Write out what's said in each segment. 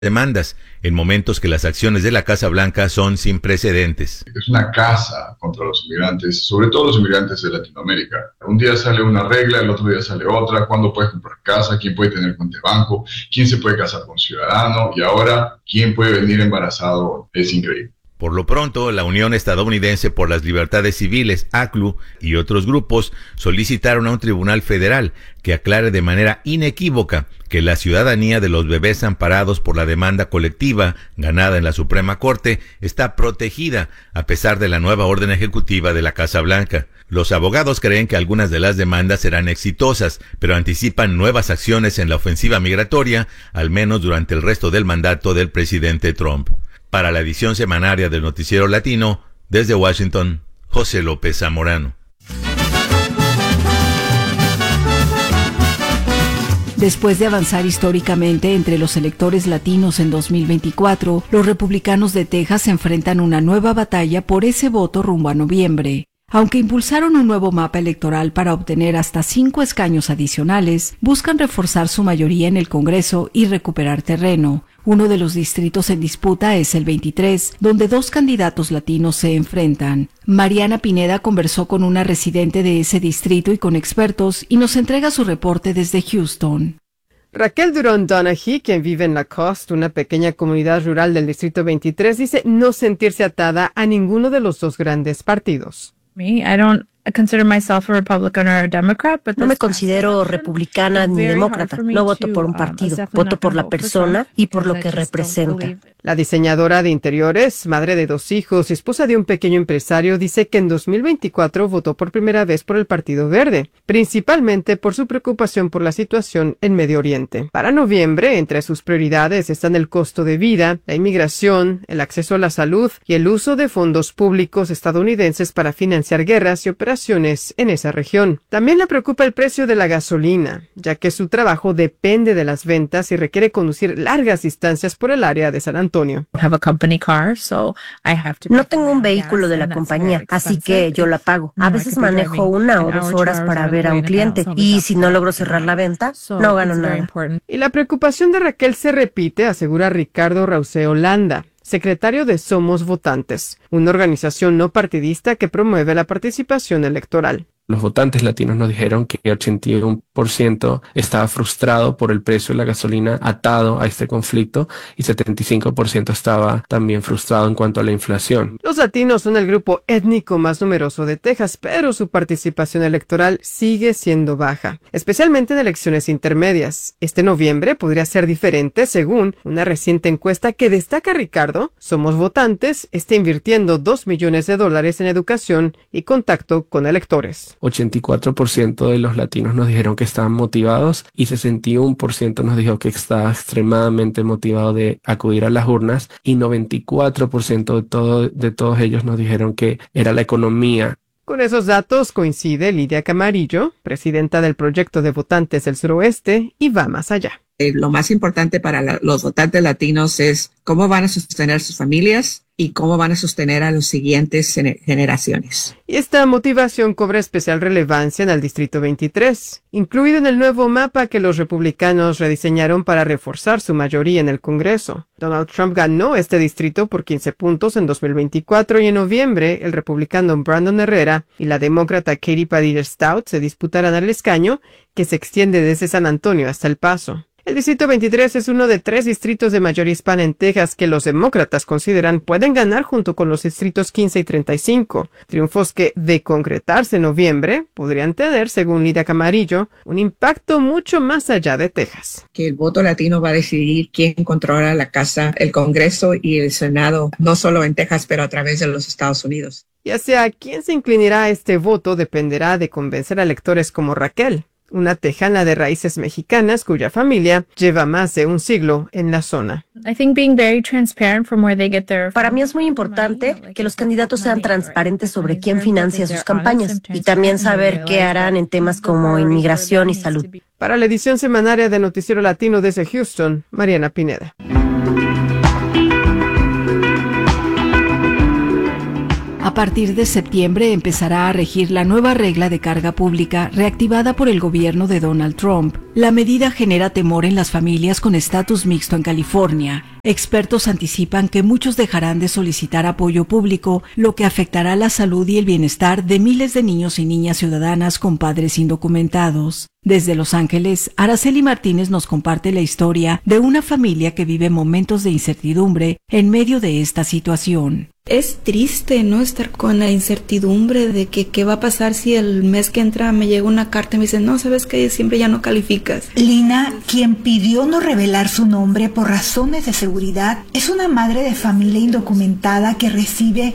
demandas, en momentos que las acciones de la Casa Blanca son sin precedentes. Es una caza contra los inmigrantes, sobre todo los inmigrantes de Latinoamérica. Un día sale una regla, el otro día sale otra, cuándo puedes comprar casa, quién puede tener cuenta de banco, quién se puede casar con ciudadano y ahora quién puede venir embarazado. Es increíble. Por lo pronto, la Unión Estadounidense por las Libertades Civiles, ACLU, y otros grupos solicitaron a un tribunal federal que aclare de manera inequívoca que la ciudadanía de los bebés amparados por la demanda colectiva ganada en la Suprema Corte está protegida a pesar de la nueva orden ejecutiva de la Casa Blanca. Los abogados creen que algunas de las demandas serán exitosas, pero anticipan nuevas acciones en la ofensiva migratoria, al menos durante el resto del mandato del presidente Trump. Para la edición semanaria del Noticiero Latino, desde Washington, José López Zamorano. Después de avanzar históricamente entre los electores latinos en 2024, los republicanos de Texas enfrentan una nueva batalla por ese voto rumbo a noviembre. Aunque impulsaron un nuevo mapa electoral para obtener hasta 5 escaños adicionales, buscan reforzar su mayoría en el Congreso y recuperar terreno. Uno de los distritos en disputa es el 23, donde 2 candidatos latinos se enfrentan. Mariana Pineda conversó con una residente de ese distrito y con expertos y nos entrega su reporte desde Houston. Raquel Durón Donaghy, quien vive en Lacoste, una pequeña comunidad rural del distrito 23, dice no sentirse atada a ninguno de los 2 grandes partidos. No me considero republicana ni demócrata. No voto por un partido. Voto por la persona y por lo que representa. La diseñadora de interiores, madre de 2 hijos y esposa de un pequeño empresario, dice que en 2024 votó por primera vez por el Partido Verde, principalmente por su preocupación por la situación en Medio Oriente. Para noviembre, entre sus prioridades están el costo de vida, la inmigración, el acceso a la salud y el uso de fondos públicos estadounidenses para financiar guerras y operaciones en esa región. También le preocupa el precio de la gasolina, ya que su trabajo depende de las ventas y requiere conducir largas distancias por el área de San Antonio. No tengo un vehículo de la compañía, así que yo la pago. A veces manejo 1 o 2 horas para ver a un cliente y si no logro cerrar la venta, no gano nada. Y la preocupación de Raquel se repite, asegura Ricardo Rauseo Landa, secretario de Somos Votantes, una organización no partidista que promueve la participación electoral. Los votantes latinos nos dijeron que 81% estaba frustrado por el precio de la gasolina atado a este conflicto y 75% estaba también frustrado en cuanto a la inflación. Los latinos son el grupo étnico más numeroso de Texas, pero su participación electoral sigue siendo baja, especialmente en elecciones intermedias. Este noviembre podría ser diferente según una reciente encuesta que destaca Ricardo. Somos Votantes está invirtiendo $2 millones en educación y contacto con electores. 84% de los latinos nos dijeron que estaban motivados y 61% nos dijo que estaba extremadamente motivado de acudir a las urnas y 94% de todos ellos nos dijeron que era la economía. Con esos datos coincide Lidia Camarillo, presidenta del Proyecto de Votantes del Suroeste, y va más allá. Lo más importante para los votantes latinos es cómo van a sostener sus familias y cómo van a sostener a las siguientes generaciones. Y esta motivación cobra especial relevancia en el Distrito 23, incluido en el nuevo mapa que los republicanos rediseñaron para reforzar su mayoría en el Congreso. Donald Trump ganó este distrito por 15 puntos en 2024 y en noviembre el republicano Brandon Herrera y la demócrata Katie Padilla Stout se disputarán el escaño que se extiende desde San Antonio hasta El Paso. El Distrito 23 es uno de 3 distritos de mayoría hispana en Texas que los demócratas consideran pueden ganar junto con los distritos 15 y 35, triunfos que, de concretarse en noviembre, podrían tener, según Lidia Camarillo, un impacto mucho más allá de Texas. Que el voto latino va a decidir quién controla la Casa, el Congreso y el Senado, no solo en Texas, pero a través de los Estados Unidos. Y hacia quién se inclinará este voto dependerá de convencer a electores como Raquel, una tejana de raíces mexicanas cuya familia lleva más de un siglo en la zona. Para mí es muy importante que los candidatos sean transparentes sobre quién financia sus campañas y también saber qué harán en temas como inmigración y salud. Para la edición semanaria de Noticiero Latino desde Houston, Mariana Pineda. A partir de septiembre empezará a regir la nueva regla de carga pública reactivada por el gobierno de Donald Trump. La medida genera temor en las familias con estatus mixto en California. Expertos anticipan que muchos dejarán de solicitar apoyo público, lo que afectará la salud y el bienestar de miles de niños y niñas ciudadanas con padres indocumentados. Desde Los Ángeles, Araceli Martínez nos comparte la historia de una familia que vive momentos de incertidumbre en medio de esta situación. Es triste, ¿no? Estar con la incertidumbre de que qué va a pasar si el mes que entra me llega una carta y me dicen, no, sabes que siempre ya no calificas. Lina, quien pidió no revelar su nombre por razones de seguridad, es una madre de familia indocumentada que recibe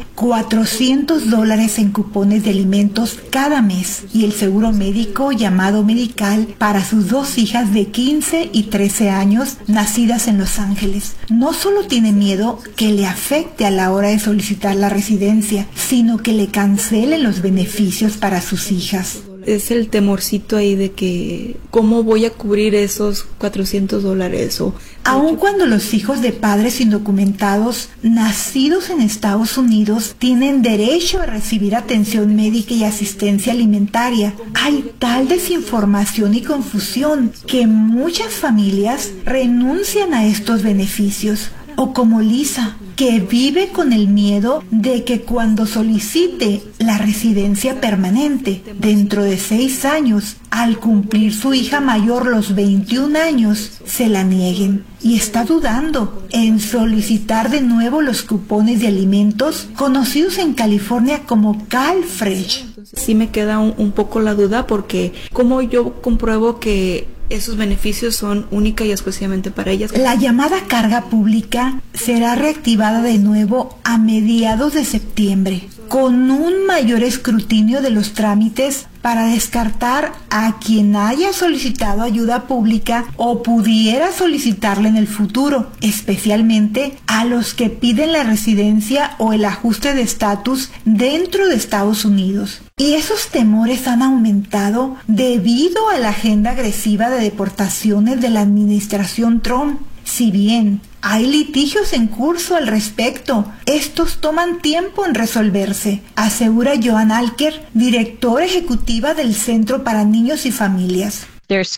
$400 en cupones de alimentos cada mes y el seguro médico llamado Medical para sus 2 hijas de 15 y 13 años nacidas en Los Ángeles. No solo tiene miedo que le afecte a la hora de solicitar la residencia, sino que le cancelen los beneficios para sus hijas. Es el temorcito ahí de que cómo voy a cubrir esos $400 o... Aun cuando los hijos de padres indocumentados nacidos en Estados Unidos tienen derecho a recibir atención médica y asistencia alimentaria, hay tal desinformación y confusión que muchas familias renuncian a estos beneficios. O como Lisa, que vive con el miedo de que cuando solicite la residencia permanente dentro de 6 años, al cumplir su hija mayor los 21 años, se la nieguen. Y está dudando en solicitar de nuevo los cupones de alimentos conocidos en California como CalFresh. Sí me queda un poco la duda porque ¿cómo yo compruebo que esos beneficios son única y exclusivamente para ellas? La llamada carga pública será reactivada de nuevo a mediados de septiembre, con un mayor escrutinio de los trámites para descartar a quien haya solicitado ayuda pública o pudiera solicitarla en el futuro, especialmente a los que piden la residencia o el ajuste de estatus dentro de Estados Unidos. Y esos temores han aumentado debido a la agenda agresiva de deportaciones de la administración Trump. Si bien hay litigios en curso al respecto, estos toman tiempo en resolverse, asegura Joan Alker, directora ejecutiva del Centro para Niños y Familias.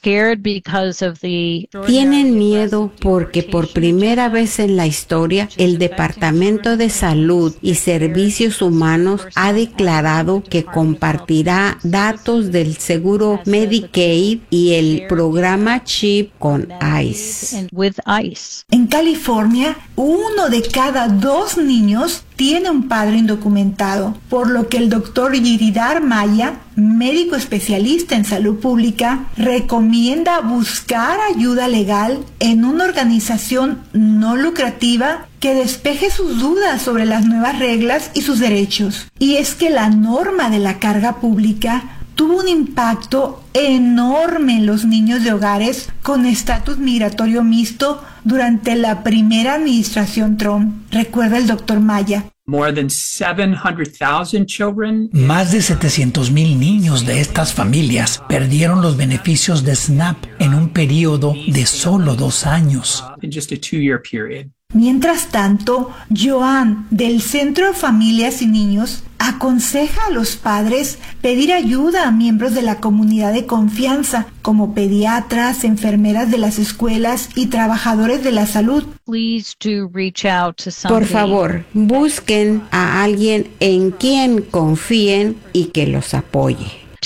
Tienen miedo porque por primera vez en la historia el Departamento de Salud y Servicios Humanos ha declarado que compartirá datos del seguro Medicaid y el programa CHIP con ICE. En California, 1 de cada 2 niños tiene un padre indocumentado, por lo que el doctor Giridhar Maya, médico especialista en salud pública, recomienda buscar ayuda legal en una organización no lucrativa que despeje sus dudas sobre las nuevas reglas y sus derechos. Y es que la norma de la carga pública tuvo un impacto enorme en los niños de hogares con estatus migratorio mixto durante la primera administración Trump, recuerda el doctor Maya. Más de 700,000 niños de estas familias perdieron los beneficios de SNAP en un periodo de solo 2 años. Mientras tanto, Joan, del Centro de Familias y Niños, aconseja a los padres pedir ayuda a miembros de la comunidad de confianza, como pediatras, enfermeras de las escuelas y trabajadores de la salud. Por favor, busquen a alguien en quien confíen y que los apoye.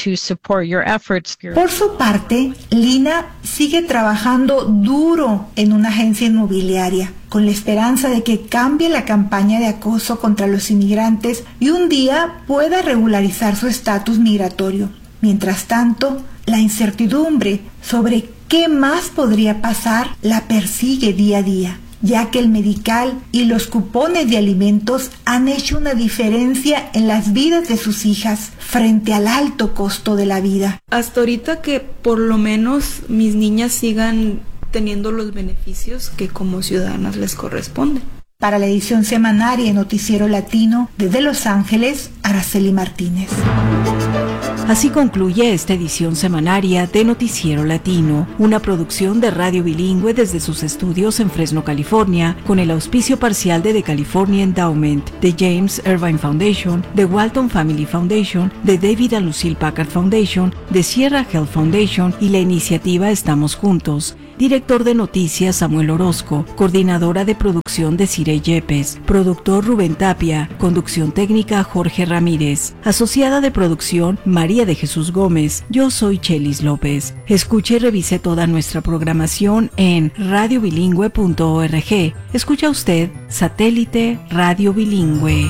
Por su parte, Lina sigue trabajando duro en una agencia inmobiliaria, con la esperanza de que cambie la campaña de acoso contra los inmigrantes y un día pueda regularizar su estatus migratorio. Mientras tanto, la incertidumbre sobre qué más podría pasar la persigue día a día, ya que el Medical y los cupones de alimentos han hecho una diferencia en las vidas de sus hijas frente al alto costo de la vida. Hasta ahorita que por lo menos mis niñas sigan teniendo los beneficios que como ciudadanas les corresponden. Para la edición semanaria de Noticiero Latino, desde Los Ángeles, Araceli Martínez. Así concluye esta edición semanaria de Noticiero Latino, una producción de Radio Bilingüe desde sus estudios en Fresno, California, con el auspicio parcial de The California Endowment, de James Irvine Foundation, de Walton Family Foundation, de David and Lucille Packard Foundation, de Sierra Health Foundation y la iniciativa Estamos Juntos. Director de Noticias Samuel Orozco. Coordinadora de Producción Desiree Yepes. Productor Rubén Tapia. Conducción técnica Jorge Ramírez. Asociada de producción María de Jesús Gómez. Yo soy Chelis López. Escuche y revise toda nuestra programación en radiobilingüe.org. Escucha usted Satélite Radio Bilingüe.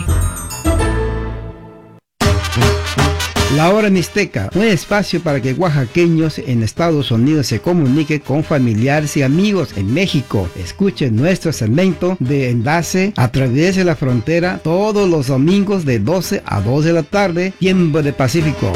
La Hora Mixteca, un espacio para que oaxaqueños en Estados Unidos se comuniquen con familiares y amigos en México. Escuchen nuestro segmento de enlace a través de la frontera todos los domingos de 12 a 2 de la tarde, tiempo de Pacífico.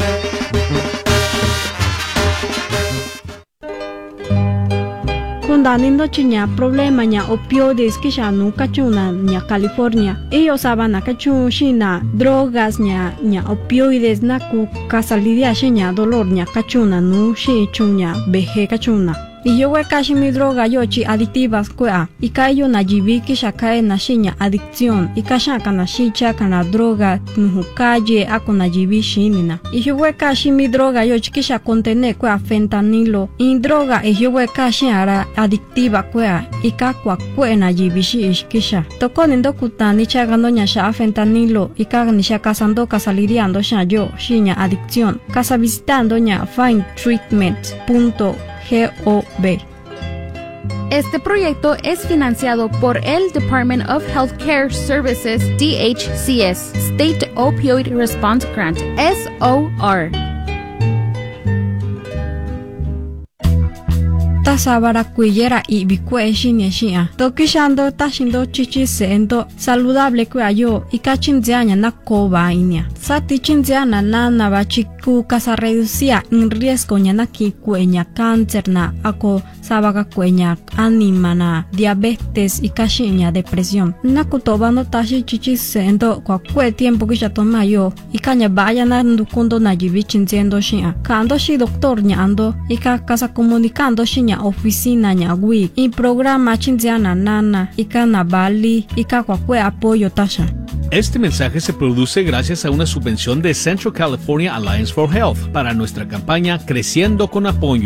Danindo chiña problema ña opioides que ya nunca chuna ña California. Ellos saban que chuna drogas ña opioides na ku kasalidia ña dolor ña kachuna nu shi chuña beje kachuna. Y yo casi mi droga yochi adictivas kwea. Y kayo na jibi que ya cae na shiña adicción. Y kasha kana shicha kana droga nuhu calle ako na jibi shinina. Y yo casi mi droga yochi que ya contene kwea fentanilo. Y droga y yo casi ara adictiva kwea. Y kakwa kwe na jibi shi ishkisha. Toko nindo kutani chagando ña sha fentanilo. Y kaga ni sha kasando kasaliriando sha yo shiña adicción. Casa visitando ña findtreatment.gov. Este proyecto es financiado por el Department of Healthcare Services, DHCS, State Opioid Response Grant, SOR. Sabara cuillera y bicue shinya tokishando tashindo chichi sendo saludable cuayo y cachinziana na coba inia sati chinziana na bachiku casa reducía en riesgo ñana ki cueña cáncer na ako sabaga cueña anima na diabetes y cachiña depresión na kutobando tashi chichi sendo kwa cue tiempo que ya toma yo y caña vaya na ndukundo na jibi chinziendo shia kando shi doctor ñando y casa comunicando shinya oficina ñagui y programa chinziana nana y canabali y cacuacue apoyo tasha. Este mensaje se produce gracias a una subvención de Central California Alliance for Health para nuestra campaña Creciendo con Apoyo.